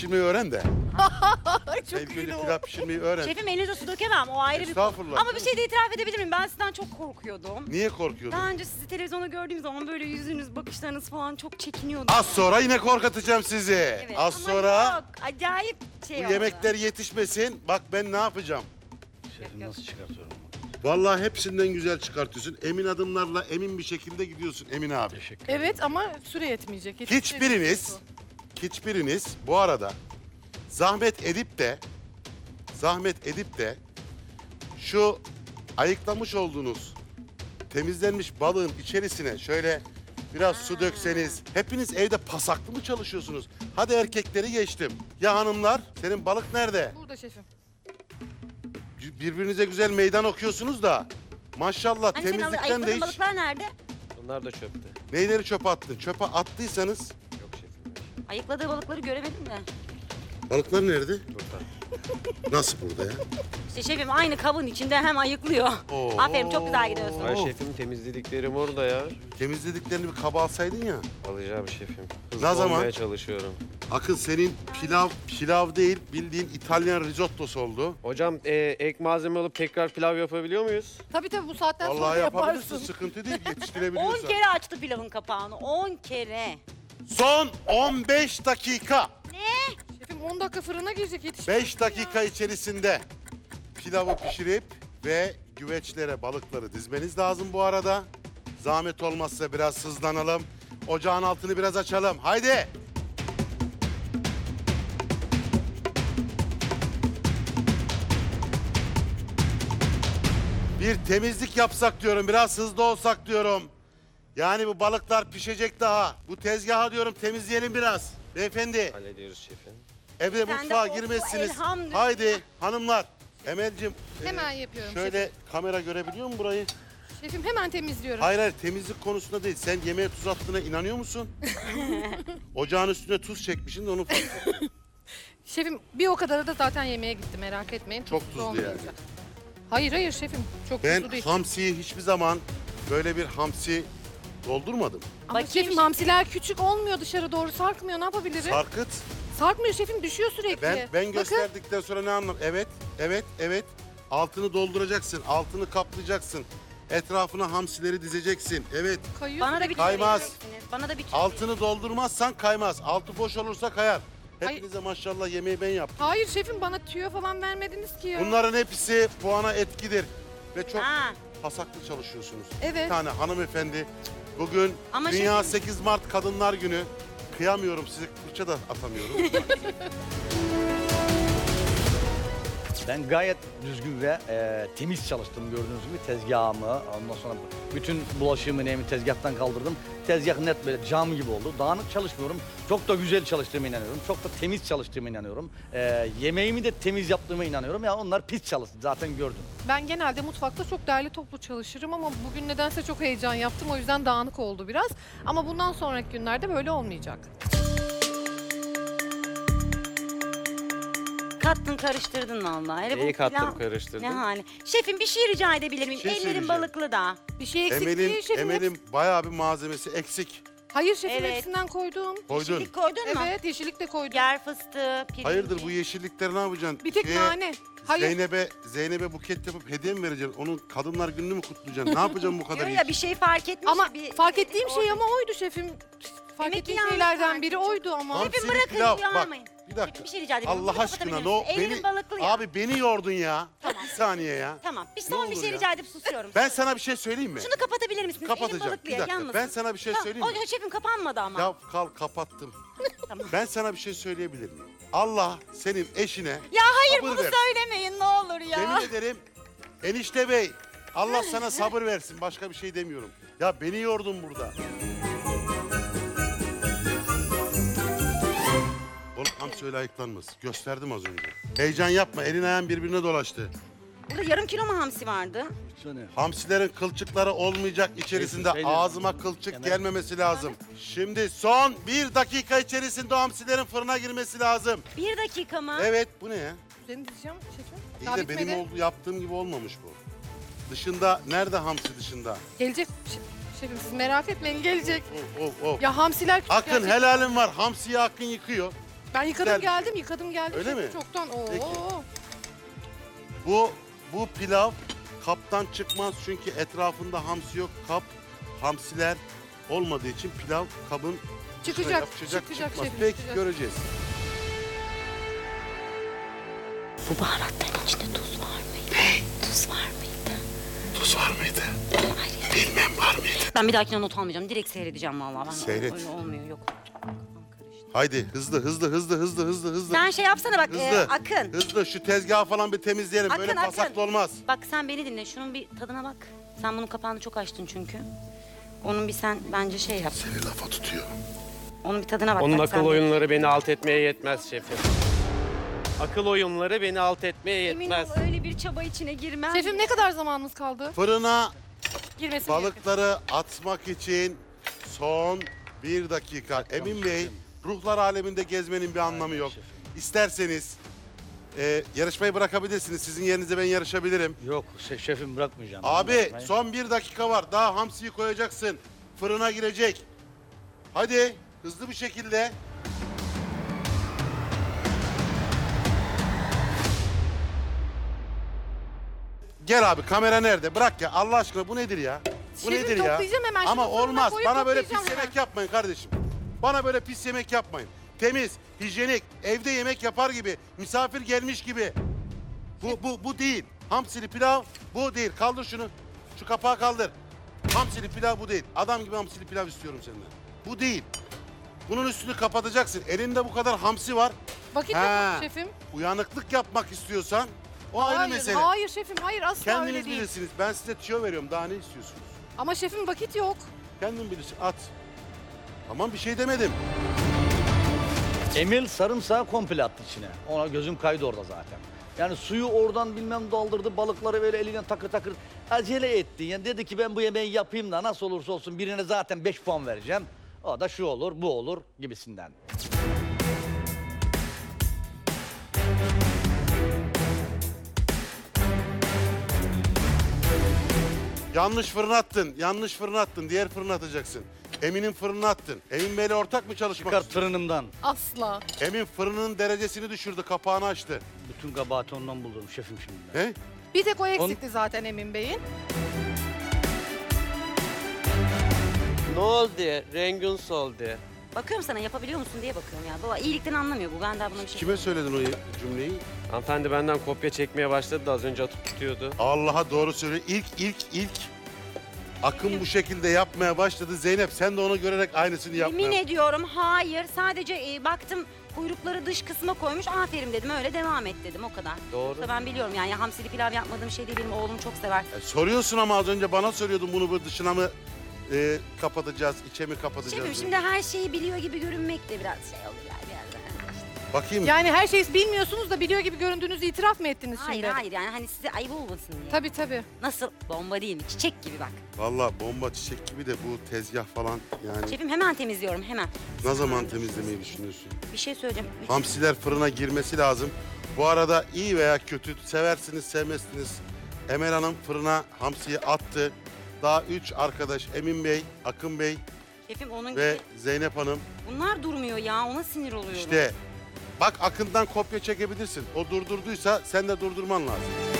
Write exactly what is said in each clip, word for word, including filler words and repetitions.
pişirmeyi öğren de. Çok Sen ilk önce iyiydi o. pilav pişirmeyi öğren. Şefim elinize su dökemem. O ayrı bir Estağfurullah. Ama bir şey de itiraf edebilir miyim? Ben sizden çok korkuyordum. Niye korkuyordun? Daha önce sizi televizyonda gördüğüm zaman böyle yüzünüz, bakışlarınız falan çok çekiniyordum. Az sonra yine korkutacağım sizi. Evet, Az ama sonra yok, acayip şey bu oldu. yemekler yetişmesin. Bak ben ne yapacağım. Şefim nasıl çıkartıyorum? Vallahi hepsinden güzel çıkartıyorsun. Emin adımlarla emin bir şekilde gidiyorsun Emin abi. Teşekkür ederim. Evet ama süre yetmeyecek. Hiçbiriniz, hiçbiriniz bu arada zahmet edip de, zahmet edip de şu ayıklamış olduğunuz temizlenmiş balığın içerisine şöyle biraz su dökseniz. Hepiniz evde pasaklı mı çalışıyorsunuz? Hadi erkekleri geçtim. Ya hanımlar, senin balık nerede? Burada şefim. Birbirinize güzel meydan okuyorsunuz da. Maşallah Hani senin temizlikten de ayıkladığın hiç... balıklar nerede? Bunlar da çöpte. Neyleri çöpe attın? Çöpe attıysanız Yok şefim. Ayıkladığı balıkları göremedim de. balıklar nerede? Burada. Nasıl burada ya? İşte şefim aynı kabın içinde hem ayıklıyor. Oo. Aferin çok güzel gidiyorsun. Ay şefim temizlediklerim orada ya. Temizlediklerini bir kaba alsaydın ya. Alacağım şefim. Ne Hızlı zaman? olmaya çalışıyorum. Akın senin pilav, pilav değil bildiğin İtalyan risottosu oldu. Hocam e, ek malzeme alıp tekrar pilav yapabiliyor muyuz? Tabii tabii bu saatten sonra Vallahi yapabilirsin, yaparsın. sıkıntı değil on yetiştirebiliyorsan. kere açtı pilavın kapağını. on kere. Son on beş dakika. Şefim on dakika fırına girecek yetişir. beş dakika içerisinde pilavı pişirip ve güveçlere balıkları dizmeniz lazım bu arada. Zahmet olmazsa biraz hızlanalım. Ocağın altını biraz açalım. Haydi. Bir temizlik yapsak diyorum, biraz hızlı olsak diyorum. Yani bu balıklar pişecek daha. Bu tezgahı diyorum temizleyelim biraz. Beyefendi, Hallediyoruz şefim. evde Sen de mutfağa o- o girmezsiniz. elhamdülillah. Haydi hanımlar. Emel'cim. e, Hemen yapıyorum Şöyle kamera görebiliyor mu burayı? Şefim hemen temizliyorum. Hayır hayır temizlik konusunda değil. Sen yemeğe tuz attığına inanıyor musun? Ocağın üstüne tuz çekmişsin de onu fark ettim. Şefim bir o kadar da zaten yemeğe gitti merak etmeyin. Çok Tuzsuz tuzlu olmayacak. yani. Hayır hayır şefim çok Ben tuzlu değil. hamsiyi hiçbir zaman böyle bir hamsi doldurmadım. Ama Bakayım şefim şimdi. hamsiler küçük olmuyor dışarı doğru sarkmıyor ne yapabilirim? Sarkıt. Sarkmıyor şefim düşüyor sürekli. Ben ben Bakın. gösterdikten sonra ne anlam? Evet, evet, evet. Altını dolduracaksın, altını kaplayacaksın. Etrafına hamsileri dizeceksin. Evet. Kayıyor Bana da sürekli. bir Kaymaz. tüyo vereceksiniz. Bana da bir tüyo Altını doldurmazsan kaymaz. Altı boş olursa kayar. Hayır. Hepinize maşallah yemeği ben yaptım. Hayır şefim bana tüyo falan vermediniz ki ya. Bunların hepsi puana etkidir. Ve çok Ha. pasaklı çalışıyorsunuz. Evet. Bir tane hanımefendi bugün Ama Dünya şefim- sekiz Mart Kadınlar Günü. Kıyamıyorum size, fırça da atamıyorum. Ben gayet düzgün ve e, temiz çalıştım gördüğünüz gibi tezgahımı. Ondan sonra bütün bulaşığımı neyimi tezgahtan kaldırdım. Tezgah net böyle cam gibi oldu. Dağınık çalışmıyorum. Çok da güzel çalıştığıma inanıyorum. Çok da temiz çalıştığıma inanıyorum. E, yemeğimi de temiz yaptığıma inanıyorum. Ya onlar pis çalıştı zaten gördüm. Ben genelde mutfakta çok derli toplu çalışırım ama bugün nedense çok heyecan yaptım. O yüzden dağınık oldu biraz. Ama bundan sonraki günlerde böyle olmayacak. Kattın karıştırdın vallahi. Hele bu Neyi kattım pilav- karıştırdım? Ne hali? Şefim bir şey rica edebilir miyim? Bir şey Ellerim söyleyeceğim. balıklı da. Bir şey eksik Emel'in değil şefim. Emel'in bayağı bir malzemesi eksik. Hayır şefim Evet. hepsinden koydum. Koydun. Yeşillik koydun mu? Evet yeşillik de koydum. Yer fıstığı, pirinç. Hayırdır bu yeşillikleri ne yapacaksın? Bir tek Şeye, nane. Hayır. Zeynep'e Zeynep'e buket yapıp hediye mi vereceksin? Onun kadınlar gününü mü kutlayacaksın? Ne yapacaksın bu kadar Diyor iş? ya bir şey fark etmiş. Ama bir, fark ettiğim şey ama oydu şefim. Fark Demek ki ettiğim yanlış şeylerden fark biri ettim. oydu ama. Hamsili Şefim bırakın, pilav. Bak yağlamayın. bir dakika. Bir şey rica ediyorum. Allah Bunu aşkına kapatabilir no misin? Ellerim beni balıklı ya. abi beni yordun ya. Bir saniye ya. Tamam. Bir Ne son bir olur şey ya. rica edip susuyorum. Ben sana bir şey söyleyeyim mi? Şunu kapatabilir misiniz? Elim Kapatacağım. balıklı Bir ya, dakika. yanmasın. Ben sana bir şey Tamam, söyleyeyim mi? O şefim kapanmadı ama. Ya kal kapattım. Tamam. Ben sana bir şey söyleyebilir miyim? Allah senin eşine Ya hayır sabır bunu versin. söylemeyin ne olur ya. Yemin ederim enişte bey Allah sana sabır versin. Başka bir şey demiyorum. Ya beni yordun burada. Oğlum hamsi öyle ayıklanmaz. Gösterdim az önce. Heyecan yapma. Elin ayağın birbirine dolaştı. Burada yarım kilo mu hamsi vardı? Hamsilerin kılçıkları olmayacak içerisinde. Şeydir. Ağzıma kılçık Kenar. gelmemesi lazım. Şimdi son bir dakika içerisinde o hamsilerin fırına girmesi lazım. Bir dakika mı? Evet bu ne ya? Seni diyeceğim şefim. İyi Daha de benim bitmedi. oldu, yaptığım gibi olmamış bu. Dışında, nerede hamsi dışında? Gelecek şef- şefim siz merak etmeyin gelecek. Of of of. Ya hamsiler küçük Akın gerçekten. helalim var. Hamsiyi Akın yıkıyor. Ben yıkadım Güzel bir şey. geldim, yıkadım geldim. Öyle şefim mi? Çoktan. Oo. Peki. Bu bu pilav kaptan çıkmaz çünkü etrafında hamsi yok. Kap hamsiler olmadığı için pilav kabın dışına Çıkacak, yapışacak, çıkacak çıkmaz. şefim, Peki çıkacak. göreceğiz. Bu baharatların içinde tuz var mıydı? Tuz var mıydı? Tuz var mıydı? Hayır. Bilmem var mıydı? Ben bir dahakine not almayacağım. Direkt seyredeceğim vallahi. Ben Seyret. Öyle olmuyor yok. Kafam karıştı. Haydi hızlı hızlı hızlı hızlı hızlı hızlı. Sen şey yapsana bak e, Hızlı. Akın. Hızlı şu tezgahı falan bir temizleyelim. Akın, Böyle Akın. pasaklı olmaz. Bak sen beni dinle. Şunun bir tadına bak. Sen bunun kapağını çok açtın çünkü. Onun bir sen bence şey yap. Seni lafa tutuyor. Onun bir tadına bak. Onun bak sen akıl bir- oyunları beni alt etmeye yetmez şefim. Akıl oyunları beni alt etmeye Emin yetmez. ol öyle bir çaba içine girmem. Şefim ne kadar zamanımız kaldı? Fırına Girmesi balıkları atmak için son bir dakika. Emin Bey, ruhlar aleminde gezmenin bir anlamı yok. İsterseniz e, yarışmayı bırakabilirsiniz. Sizin yerinize ben yarışabilirim. Yok şe- şefim bırakmayacağım. Abi Ben- son bir dakika var. Daha hamsiyi koyacaksın. Fırına girecek. Hadi hızlı bir şekilde. Gel abi kamera nerede? Bırak ya Allah aşkına bu nedir ya? Bu Şefim, nedir ya? toplayacağım hemen. Ama Şunu fırına olmaz. koyup Bana böyle pis toplayacağım yemek hemen. yapmayın kardeşim. Bana böyle pis yemek yapmayın. Temiz, hijyenik, evde yemek yapar gibi, misafir gelmiş gibi. Bu bu bu değil. Hamsili pilav bu değil. Kaldır şunu. Şu kapağı kaldır. Hamsili pilav bu değil. Adam gibi hamsili pilav istiyorum senden. Bu değil. Bunun üstünü kapatacaksın. Elinde bu kadar hamsi var. Vakit Ha. yok şefim. Uyanıklık yapmak istiyorsan o ayrı Hayır, mesele. hayır şefim, hayır asla öyle Kendiniz değil. bilirsiniz. Ben size tüyo veriyorum. Daha ne istiyorsunuz? Ama şefim vakit yok. Kendin bilirsin. At. Tamam bir şey demedim. Emil sarımsağı komple attı içine. Ona gözüm kaydı orada zaten. Yani suyu oradan bilmem daldırdı, balıkları böyle eliyle takır takır acele etti. Yani dedi ki ben bu yemeği yapayım da nasıl olursa olsun birine zaten beş puan vereceğim. O da şu olur, bu olur gibisinden. Yanlış fırına attın. Yanlış fırına attın. Diğer fırına atacaksın. Emin'in fırına attın. Emin Bey'le ortak mı çalışmak Çıkar istiyorsun? fırınımdan. Asla. Emin fırının derecesini düşürdü. Kapağını açtı. Bütün kabahati ondan buldum şefim şimdi. ben. He? Bir tek o eksikti zaten Emin Bey'in. Ne oldu? Rengin soldu. Bakıyorum sana yapabiliyor musun diye bakıyorum ya. Baba iyilikten anlamıyor bu. Ben daha buna bir şey... Kime söyledin o cümleyi? Hanımefendi benden kopya çekmeye başladı da az önce atıp tutuyordu. Allah'a doğru söyle. İlk ilk ilk Akın bu şekilde yapmaya başladı. Zeynep sen de onu görerek aynısını yapmaya. Yemin ediyorum hayır. Sadece e, baktım kuyrukları dış kısma koymuş. Aferin dedim öyle devam et dedim o kadar. Doğru. Yoksa ben biliyorum yani hamsili pilav yapmadığım şey değil. Benim oğlum çok sever. E, soruyorsun ama az önce bana soruyordun bunu bu dışına mı e, kapatacağız, içe mi kapatacağız? Şefim diye. şimdi her şeyi biliyor gibi görünmek de biraz şey olur yani. Biraz da- Bakayım. Yani her şeyi bilmiyorsunuz da biliyor gibi göründüğünüzü itiraf mı ettiniz Hayır şimdi? hayır yani hani size ayıp olmasın diye. Tabii tabii. Nasıl? Bomba değil mi? Çiçek gibi bak. Vallahi bomba çiçek gibi de bu tezgah falan yani. Şefim hemen temizliyorum hemen. Ne zaman temizlemeyi düşünüyorsun? Bir şey söyleyeceğim. Üç- Hamsiler fırına girmesi lazım. Bu arada iyi veya kötü seversiniz sevmezsiniz. Emel Hanım fırına hamsiyi attı. Daha üç arkadaş Emin Bey, Akın Bey Şefim onun ve gibi. Zeynep Hanım. Bunlar durmuyor ya. Ona sinir oluyorum. İşte bak Akın'dan kopya çekebilirsin. O durdurduysa sen de durdurman lazım.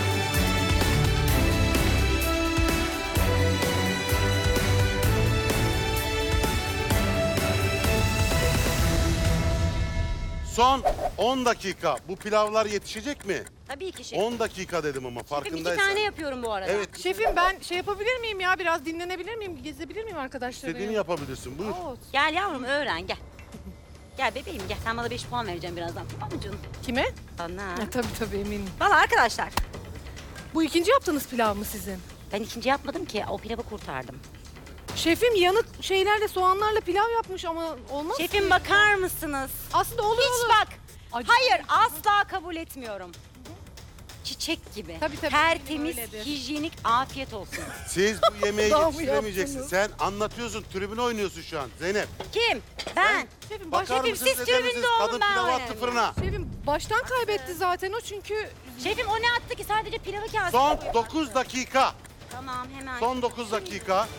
Son on dakika. Bu pilavlar yetişecek mi? Tabii ki şefim. on dakika dedim ama Şefim iki farkındaysan. tane yapıyorum bu arada. Evet. Şefim ben şey yapabilir miyim ya? Biraz dinlenebilir miyim? Gezebilir miyim arkadaşlarım? İstediğini yapabilirsin. Buyur. Oo, Gel yavrum öğren gel. Gel bebeğim gel. Sen bana beş puan vereceğim birazdan. Tamam mı canım? Kime? Bana. Ya, tabii tabii eminim. Valla arkadaşlar. Bu ikinci yaptığınız pilav mı sizin? Ben ikinci yapmadım ki. O pilavı kurtardım. Şefim yanık şeylerle soğanlarla pilav yapmış ama olmaz. Şefim bakar mısınız? Aslında olur Hiç olur. bak. Acı- Hayır asla kabul etmiyorum. Çiçek gibi. Tabii, tabii, Tertemiz, öyledir. hijyenik, afiyet olsun. Siz bu yemeği Daha mı yetiştiremeyeceksin. yaptınız? Sen anlatıyorsun, tribüne oynuyorsun şu an Zeynep. Kim? Ben. Şefim, baş, Bakar şefim, mısınız, siz eder tribünde misiniz? olun, Kadın ben pilavı attı oynarım. fırına. şefim baştan kaybetti zaten o çünkü Şefim o ne attı ki? Sadece pilavı kaseye Son koyuyor. dokuz dakika. Tamam hemen. Son dokuz dakika.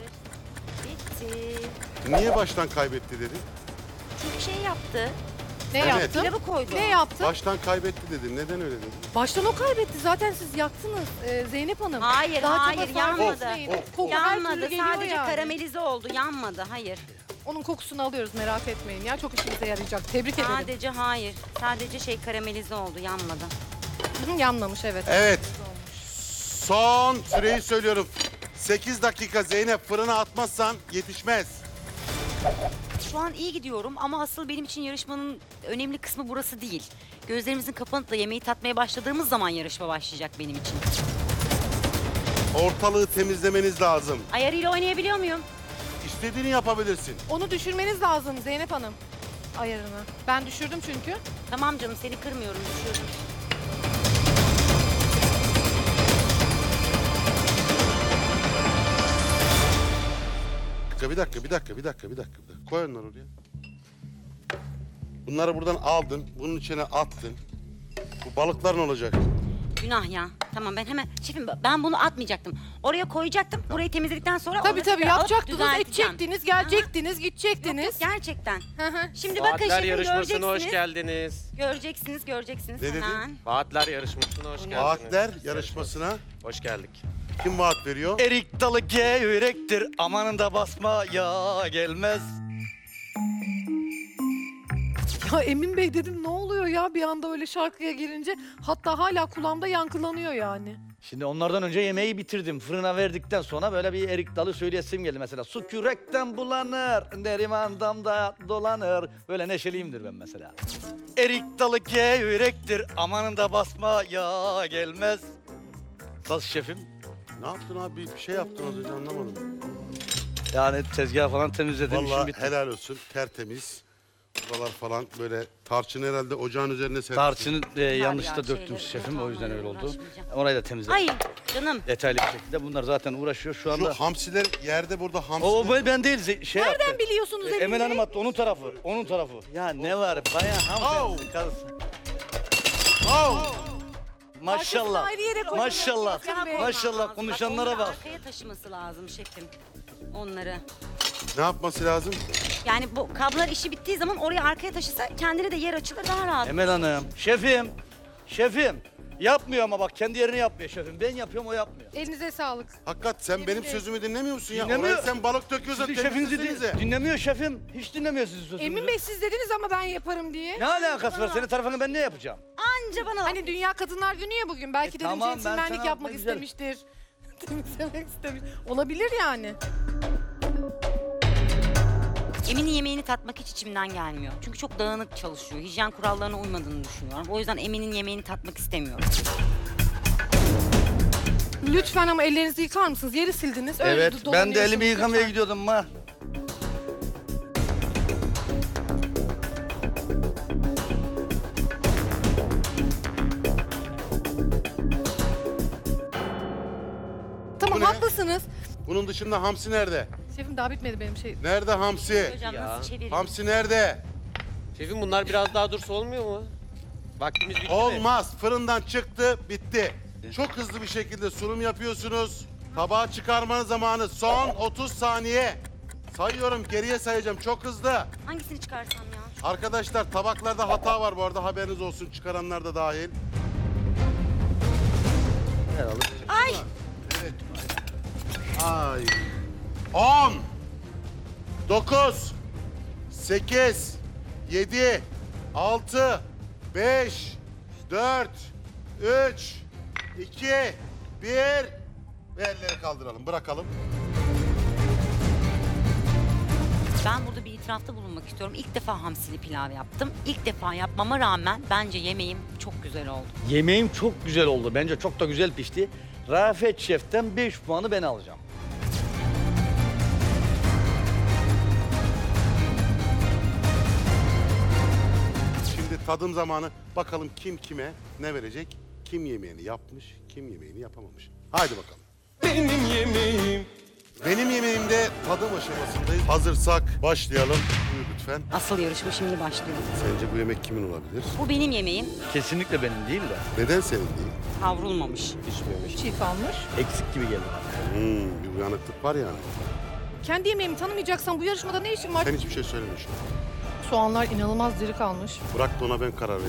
Bitti. Niye baştan kaybetti dedi? Çünkü şey yaptı. Ne Evet. yaptım? Pilavı koydu. Ne yaptım? Baştan kaybetti dedin. Neden öyle dedin? Baştan o kaybetti. Zaten siz yaktınız e, Zeynep Hanım. Hayır, Daha hayır, çaba sarf yanmadı. etmeyin. Of, of, Koku her türlü Yanmadı. geliyor Sadece yani. karamelize oldu. Yanmadı. Hayır. Onun kokusunu alıyoruz, merak etmeyin ya. Çok işimize yarayacak. Tebrik ederim. Sadece hayır. Sadece şey karamelize oldu. Yanmadı. Hı, yanmamış evet. Evet. Son süreyi söylüyorum. sekiz dakika Zeynep, fırına atmazsan yetişmez. Şu an iyi gidiyorum ama asıl benim için yarışmanın önemli kısmı burası değil. Gözlerimizin kapanıp da yemeği tatmaya başladığımız zaman yarışma başlayacak benim için. Ortalığı temizlemeniz lazım. Ayarıyla oynayabiliyor muyum? İstediğini yapabilirsin. Onu düşürmeniz lazım Zeynep Hanım. Ayarını. Ben düşürdüm çünkü. Tamam canım, seni kırmıyorum, düşürdüm. Bir dakika, bir dakika, bir dakika, bir dakika. Bir dakika. Koy onları oraya. Bunları buradan aldın, bunun içine attın. Bu balıklar ne olacak? Günah ya. Tamam, ben hemen şefim ben bunu atmayacaktım. Oraya koyacaktım. Burayı temizledikten sonra Tabii onu tabii tekrar alıp yapacaktınız, düzelteceğim. edecektiniz, gelecektiniz, Yok, gidecektiniz. yok, gerçekten. Hı hı. Şimdi bakın Vaatler şefim yarışmasına göreceksiniz. hoş geldiniz. Göreceksiniz, göreceksiniz Ne dedin? hemen. Vaatler yarışmasına hoş geldiniz. Vaatler yarışmasına Hoş geldik. kim vaat veriyor? Erik dalı gevrektir, amanında basma ya gelmez. Ya Emin Bey dedim ne oluyor ya bir anda öyle şarkıya girince. Hatta hala kulağımda yankılanıyor yani. Şimdi onlardan önce yemeği bitirdim. Fırına verdikten sonra böyle bir erik dalı söyleyesim geldi mesela. Su kürekten bulanır, Neriman damda dolanır. Böyle neşeliyimdir ben mesela. Erik dalı gevrektir, amanında basma ya gelmez. Nasıl şefim? Ne yaptın abi? Bir şey yaptın az önce, anlamadım. Yani tezgah falan temizledim, işim Vallahi bitti. helal olsun. Tertemiz. Buralar falan böyle tarçın herhalde ocağın üzerine serptin. Tarçını e, yanlışlıkla ya, döktüm şeyleri şefim, o yüzden öyle oldu. uğraşmayacağım. Orayı da temizledim. Ay canım. Detaylı bir şekilde. Bunlar zaten uğraşıyor şu Şu anda. hamsiler yerde burada hamsi. O ben, ben değil ze- şey Nereden yaptı. biliyorsunuz E, Emin Emel Bey? Hanım attı, onun tarafı, onun tarafı. Ya ne var, bayağı hanımefendi karısı. Oh! Maşallah, ayrı yere koyun. maşallah, Şefim Bey. maşallah konuşanlara bak. Arkaya taşıması lazım şefim. Onları. Ne yapması lazım? Yani bu kablolar işi bittiği zaman oraya arkaya taşısa kendine de yer açılır daha rahat. Emel Hanım, şefim, şefim. Yapmıyor ama bak kendi yerini yapmıyor şefim. Ben yapıyorum, o yapmıyor. Elinize sağlık. Hakikat sen benim sözümü dinlemiyor musun ya? Dinlemiyor. Oraya sen balık döküyorsan Sizin şefinizi temizlesenize. din- dinlemiyor şefim. Hiç dinlemiyor sizin sözünüzü. Emin Bey siz dediniz ama ben yaparım diye. Ne alakası var? Senin tarafını ben ne yapacağım? Anca bana Hani Dünya Kadınlar Günü ya bugün. Belki E dedim tamam, ben centilmenlik sana- yapmak ne güzel. istemiştir. Temizlemek istemiş. Olabilir yani. Emin'in yemeğini tatmak hiç içimden gelmiyor. Çünkü çok dağınık çalışıyor. Hijyen kurallarına uymadığını düşünüyorum. O yüzden Emin'in yemeğini tatmak istemiyorum. Lütfen ama ellerinizi yıkar mısınız? Yeri sildiniz. Öyle Evet, ben de dolanıyorsunuz. elimi yıkamaya Lütfen. gidiyordum ma. Tamam Bu ne? haklısınız. Bunun dışında hamsi nerede? Şefim daha bitmedi benim şey. Nerede hamsi? Hocam Ya. nasıl çevireyim? Hamsi nerede? Şefim bunlar biraz daha dursa olmuyor mu? Vaktimiz bitti mi? Olmaz. Fırından çıktı, bitti. Çok hızlı bir şekilde sunum yapıyorsunuz. Tabağa çıkarmanın zamanı son otuz saniye. Sayıyorum, geriye sayacağım. Çok hızlı. Hangisini çıkarsam ya? Arkadaşlar tabaklarda hata var bu arada, haberiniz olsun, çıkaranlar da dahil. Ay! Evet. Ay. on, dokuz, sekiz, yedi, altı, beş, dört, üç, iki, bir ve elleri kaldıralım, bırakalım. Ben burada bir itirafta bulunmak istiyorum. İlk defa hamsili pilav yaptım. İlk defa yapmama rağmen bence yemeğim çok güzel oldu. Yemeğim çok güzel oldu. Bence çok da güzel pişti. Rafet Şef'ten beş puanı ben alacağım. Şimdi tadım zamanı. Bakalım kim kime ne verecek? Kim yemeğini yapmış, kim yemeğini yapamamış. Haydi bakalım. Benim yemeğim. Benim yemeğimde tadım aşamasındayız. Hazırsak başlayalım. Buyur lütfen. Asıl yarışma şimdi başlıyor. Sence bu yemek kimin olabilir? Bu benim yemeğim. Kesinlikle benim değil de. Neden senin değil? Kavrulmamış. Çiğ kalmış. Eksik gibi geldi. Hmm, bir uyanıklık var yani. Kendi yemeğimi tanımayacaksan bu yarışmada ne işin var? Sen hiçbir şey söyleme şu an. Soğanlar inanılmaz diri kalmış. Bırak da ona ben karar vereyim.